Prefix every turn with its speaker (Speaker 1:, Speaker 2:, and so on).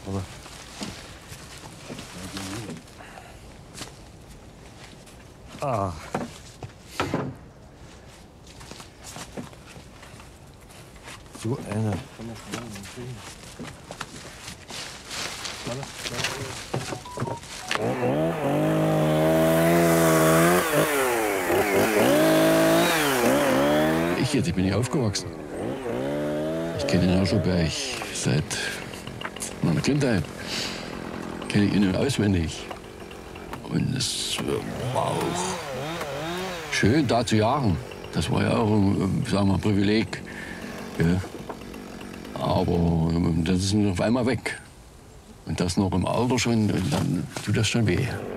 Speaker 1: Aber so eine.
Speaker 2: Ich bin hier aufgewachsen. Ich kenne den Aschelberg seit meiner Kindheit. Kenne ich ihn und auswendig. Und es war auch schön, da zu jagen. Das war ja auch sagen wir, ein Privileg. Ja. Aber das ist auf einmal weg. Und das noch im Alter schon, und dann tut das schon weh.